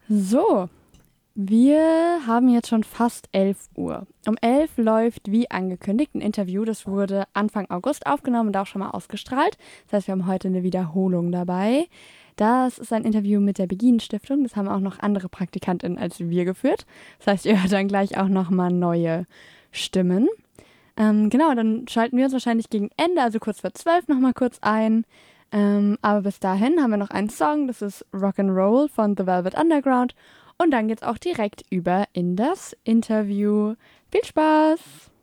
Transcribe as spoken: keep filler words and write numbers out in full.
So, wir haben jetzt schon fast elf Uhr. Um elf läuft, wie angekündigt, ein Interview. Das wurde Anfang August aufgenommen und auch schon mal ausgestrahlt. Das heißt, wir haben heute eine Wiederholung dabei. Das ist ein Interview mit der Begin-Stiftung. Das haben auch noch andere PraktikantInnen als wir geführt. Das heißt, ihr hört dann gleich auch nochmal neue Stimmen. Ähm, genau, dann schalten wir uns wahrscheinlich gegen Ende, also kurz vor zwölf, nochmal kurz ein. Ähm, aber bis dahin haben wir noch einen Song. Das ist Rock'n'Roll von The Velvet Underground. Und dann geht's auch direkt über in das Interview. Viel Spaß!